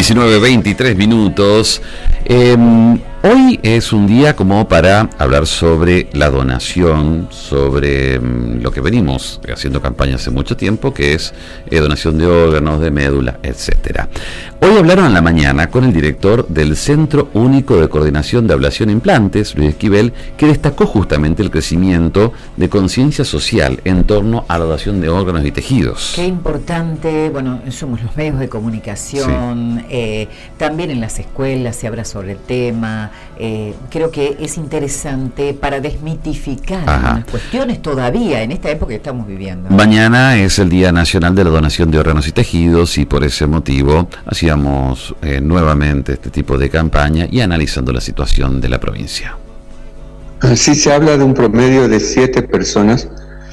19:23. Hoy es un día como para hablar sobre la donación, sobre lo que venimos haciendo campaña hace mucho tiempo, que es donación de órganos, de médula, etcétera. Hoy hablaron en la mañana con el director del Centro Único de Coordinación de Ablación e Implantes, Luis Esquivel, que destacó justamente el crecimiento de conciencia social en torno a la donación de órganos y tejidos. Qué importante, bueno, somos los medios de comunicación, sí. También en las escuelas se habla sobre el tema. Creo que es interesante para desmitificar unas cuestiones todavía en esta época que estamos viviendo. Mañana es el Día Nacional de la Donación de Órganos y Tejidos, y por ese motivo hacíamos nuevamente este tipo de campaña y analizando la situación de la provincia. Así se habla de un promedio de 7 personas,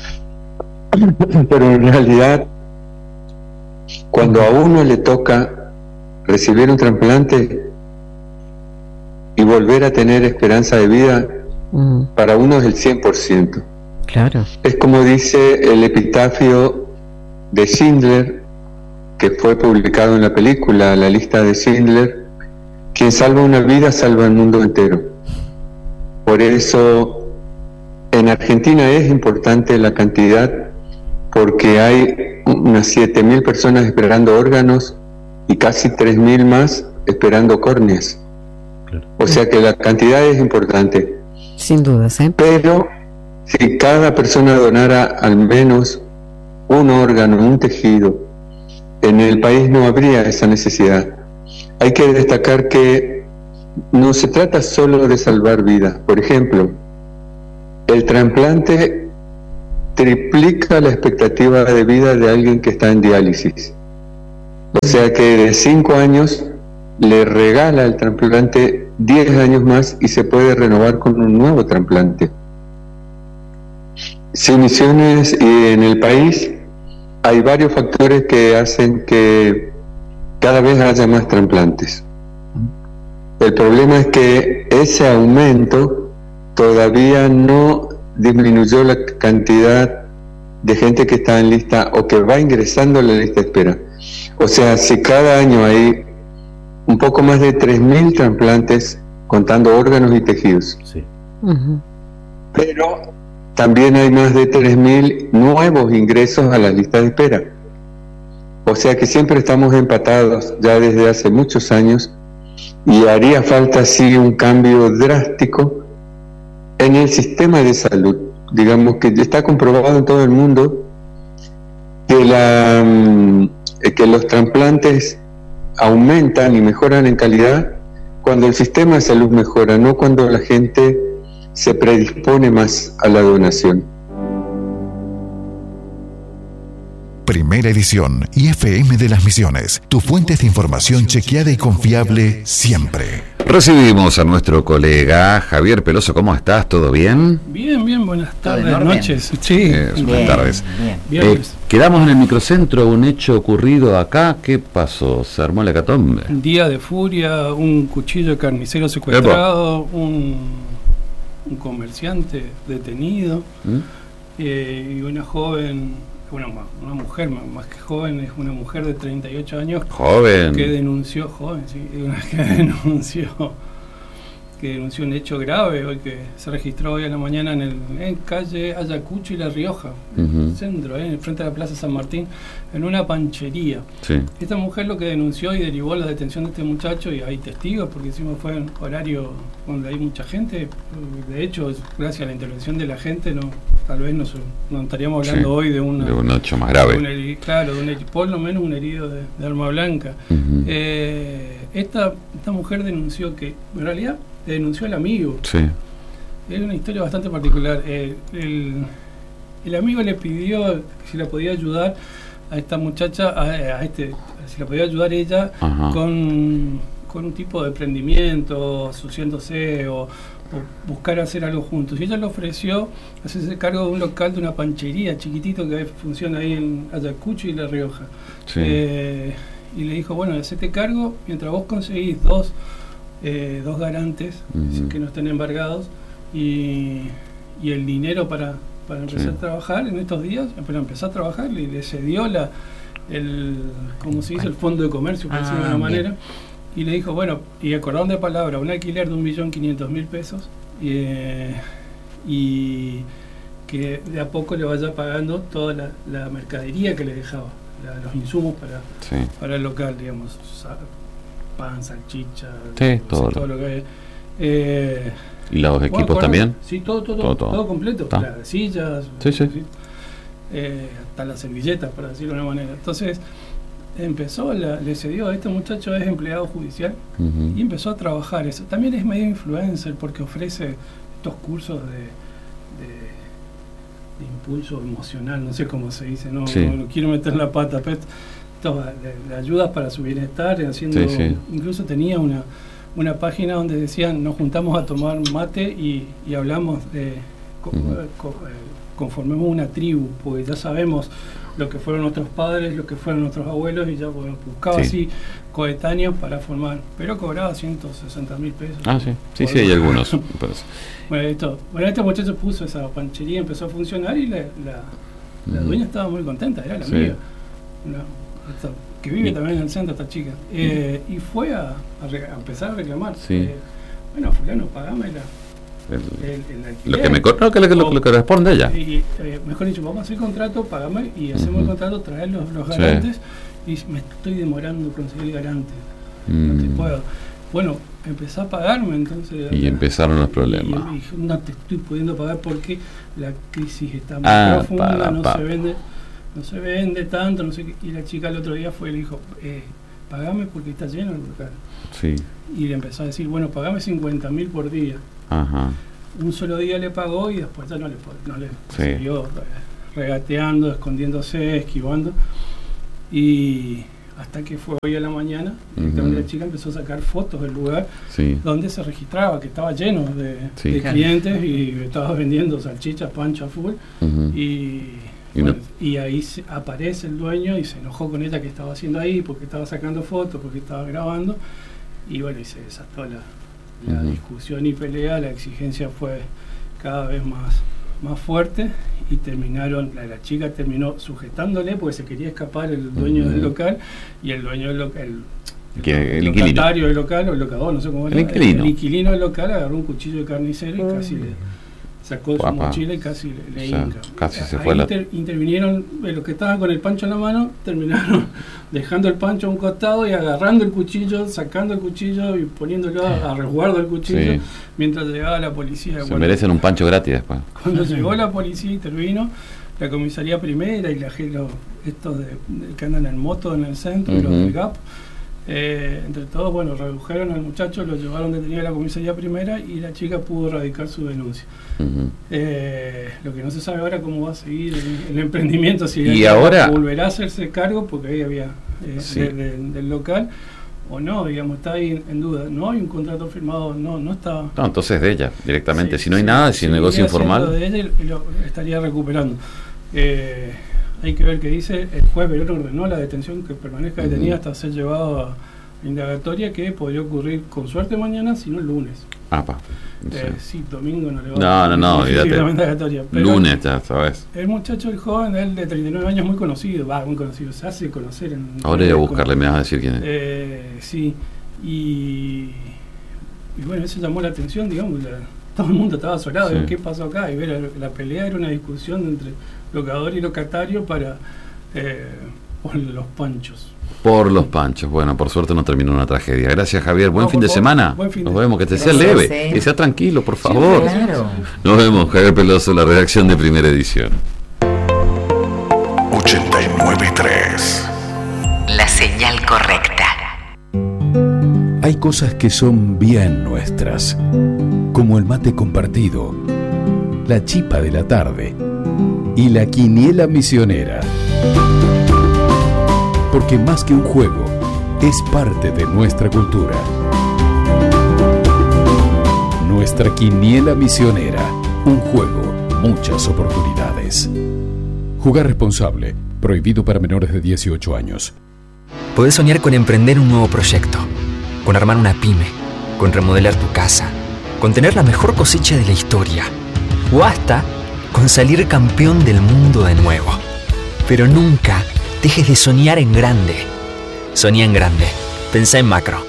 pero en realidad cuando a uno le toca recibir un trasplante y volver a tener esperanza de vida, para uno es el 100%. Claro. Es como dice el epitafio de Schindler, que fue publicado en la película La lista de Schindler: quien salva una vida salva el mundo entero. Por eso en Argentina es importante la cantidad, porque hay unas 7.000 personas esperando órganos y casi 3.000 más esperando córneas. O sea que la cantidad es importante. Sin dudas, Pero si cada persona donara al menos un órgano, un tejido, en el país no habría esa necesidad. Hay que destacar que no se trata solo de salvar vidas. Por ejemplo, el trasplante triplica la expectativa de vida de alguien que está en diálisis. O sea que de 5 años le regala el trasplante 10 años más y se puede renovar con un nuevo trasplante. Sin Misiones y en el país hay varios factores que hacen que cada vez haya más trasplantes. El problema es que ese aumento todavía no disminuyó la cantidad de gente que está en lista o que va ingresando a la lista de espera. O sea, si cada año hay un poco más de 3.000 trasplantes contando órganos y tejidos, sí. Pero también hay más de 3.000 nuevos ingresos a la lista de espera. O sea que siempre estamos empatados ya desde hace muchos años, y haría falta sí un cambio drástico en el sistema de salud. Digamos que está comprobado en todo el mundo que los trasplantes aumentan y mejoran en calidad cuando el sistema de salud mejora, no cuando la gente se predispone más a la donación. Primera edición IFM de las Misiones, tu fuente de información chequeada y confiable siempre. Recibimos a nuestro colega Javier Peloso. ¿Cómo estás? ¿Todo bien? Bien, buenas tardes, noches. Sí, buenas tardes. Bien. Quedamos en el microcentro, un hecho ocurrido acá. ¿Qué pasó? ¿Se armó la hecatombe? Un día de furia, un cuchillo de carnicero secuestrado, un comerciante detenido, y una joven. Una mujer, más que joven, es una mujer de 38 años. Joven. Que denunció, que denunció un hecho grave hoy que se registró hoy a la mañana en calle Ayacucho y La Rioja, en el centro, en frente a la Plaza San Martín, en una panchería. Sí. Esta mujer lo que denunció y derivó la detención de este muchacho, y hay testigos, porque encima fue en horario donde hay mucha gente. De hecho, gracias a la intervención de la gente, tal vez no estaríamos hablando hoy de un hecho más grave. Por lo menos un herido de arma blanca. Esta mujer denunció que, en realidad, le denunció al amigo. Sí. Es una historia bastante particular. El amigo le pidió si la podía ayudar a esta muchacha, si la podía ayudar ella con un tipo de emprendimiento, asociándose o buscar hacer algo juntos. Y ella le ofreció hacerse cargo de un local de una panchería chiquitito que funciona ahí en Ayacucho y La Rioja. Sí. Y le dijo, bueno, hacete cargo mientras vos conseguís dos garantes que no estén embargados y el dinero para empezar a trabajar en estos días. Pero empezó a trabajar y le cedió ¿cómo se dice? El Fondo de Comercio, por decirlo de una manera, y le dijo, bueno, y acordaron de palabra, un alquiler de 1.500.000 pesos, y que de a poco le vaya pagando toda la mercadería que le dejaba, los insumos para el local, digamos, pan, salchicha, todo lo que hay. ¿Y los equipos también? Sí, todo completo, las sillas, hasta las servilletas, para decirlo de una manera. Entonces le cedió a este muchacho, es empleado judicial, y empezó a trabajar eso. También es medio influencer porque ofrece estos cursos de impulso emocional, no sé cómo se dice, no quiero meter la pata, pero de ayudas para su bienestar, incluso tenía una página donde decían, nos juntamos a tomar mate y hablamos conformemos una tribu, porque ya sabemos lo que fueron nuestros padres, lo que fueron nuestros abuelos, y ya buscaba así coetáneos para formar, pero cobraba 160.000 pesos. Sí, hay algunos. Bueno, este muchacho puso esa panchería, empezó a funcionar, y la dueña estaba muy contenta, era la amiga, que vive también en el centro, esta chica, y fue a empezar a reclamar. Bueno, fulano, pagame lo que me lo que responde ella. Mejor dicho, vamos a hacer el contrato, pagame, y hacemos el contrato, traer los garantes, y me estoy demorando en conseguir el garante. No te puedo. Bueno, empezó a pagarme, entonces. Y empezaron los problemas. Y dije, no te estoy pudiendo pagar porque la crisis está muy profunda, no se vende tanto, no sé qué. Y la chica el otro día fue y le dijo, pagame porque está lleno el local. Y le empezó a decir, bueno, pagame 50.000 por día. Un solo día le pagó y después ya no le siguió regateando, escondiéndose, esquivando, y hasta que fue hoy a la mañana, la chica empezó a sacar fotos del lugar donde se registraba, que estaba lleno de clientes, y estaba vendiendo salchichas, pancho a full, y ahí aparece el dueño y se enojó con ella que estaba haciendo ahí, porque estaba sacando fotos, porque estaba grabando, y bueno, y se desató la discusión y pelea. La exigencia fue cada vez más fuerte, y la chica terminó sujetándole porque se quería escapar el dueño del local, y el dueño del local, el locatario del local, o el locador, no sé cómo era, el inquilino del local agarró un cuchillo de carnicero y casi le sacó su mochila y casi le hinca. Casi se fue intervinieron los que estaban con el pancho en la mano, terminaron dejando el pancho a un costado y agarrando el cuchillo, sacando el cuchillo y poniéndolo a resguardo del cuchillo, mientras llegaba la policía. Se merecen un pancho gratis después. Cuando llegó la policía, intervino la comisaría primera y estos que andan en moto en el centro, y los de GAP. Entre todos, bueno, redujeron al muchacho, lo llevaron detenido a la comisaría primera, y la chica pudo radicar su denuncia. Lo que no se sabe ahora cómo va a seguir el emprendimiento, si ahora volverá a hacerse cargo, porque ahí había del local, o no, digamos, está ahí en duda. No hay un contrato firmado, no está. No, entonces de ella directamente, si no hay nada, si el negocio informal, de ella lo estaría recuperando. Hay que ver qué dice. El juez Belón ordenó la detención, que permanezca detenida hasta ser llevado a indagatoria, que podría ocurrir con suerte mañana, si no el lunes. Domingo no le va a no, indagatoria. Lunes ya, ¿sabes? El muchacho, el joven, él de 39 años, muy conocido, se hace conocer ahora voy a buscarle, me vas a decir quién es. Y bueno, eso llamó la atención, digamos, todo el mundo estaba asolado de qué pasó acá, y ver la pelea era una discusión entre locador y locatario por los panchos. Por los panchos. Bueno, por suerte no terminó una tragedia. Gracias, Javier. Buen fin de semana. Nos vemos. Que te sea leve. Que sea tranquilo, por favor. Claro. Nos vemos, Javier Peloso, la redacción de Primera Edición. 89.3. La señal correcta. Hay cosas que son bien nuestras, como el mate compartido, la chipa de la tarde y la quiniela misionera. Porque más que un juego, es parte de nuestra cultura. Nuestra quiniela misionera, un juego, muchas oportunidades. Jugar responsable, prohibido para menores de 18 años. Podés soñar con emprender un nuevo proyecto, con armar una pyme, con remodelar tu casa, con tener la mejor cosecha de la historia, o hasta con salir campeón del mundo de nuevo. Pero nunca dejes de soñar en grande. Soñá en grande. Pensá en macro.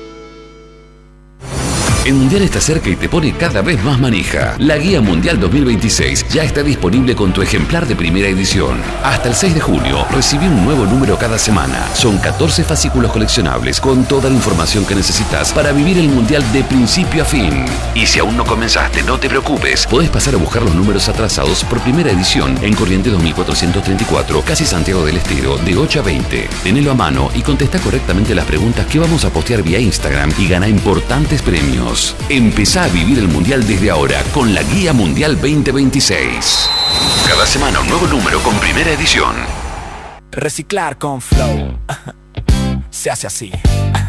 El Mundial está cerca y te pone cada vez más manija. La Guía Mundial 2026 ya está disponible con tu ejemplar de primera edición. Hasta el 6 de junio, recibí un nuevo número cada semana. Son 14 fascículos coleccionables con toda la información que necesitas para vivir el Mundial de principio a fin. Y si aún no comenzaste, no te preocupes. Podés pasar a buscar los números atrasados por primera edición en Corrientes 2434, casi Santiago del Estero, de 8 a 20. Tenelo a mano y contesta correctamente las preguntas que vamos a postear vía Instagram y gana importantes premios. Empezá a vivir el Mundial desde ahora con la Guía Mundial 2026. Cada semana un nuevo número con primera edición. Reciclar con Flow. Se hace así.